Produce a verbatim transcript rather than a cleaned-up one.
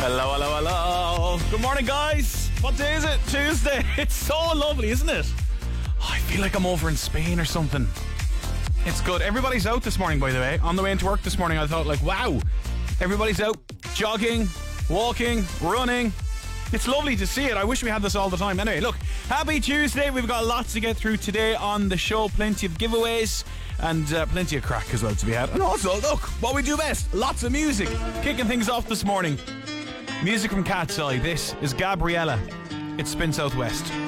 Hello, hello, hello. Good morning, guys. What day is it? Tuesday. It's so lovely, isn't it? Oh, I feel like I'm over in Spain or something. It's good. Everybody's out this morning, by the way. On the way into work this morning, I thought, like, wow. Everybody's out jogging, walking, running. It's lovely to see it. I wish we had this all the time. Anyway, look, happy Tuesday. We've got lots to get through today on the show. Plenty of giveaways and uh, plenty of crack as well to be had. And also, look, what we do best. Lots of music. Kicking things off this morning. Music from Cat's Eye. This is Gabriella. It's Spin Southwest.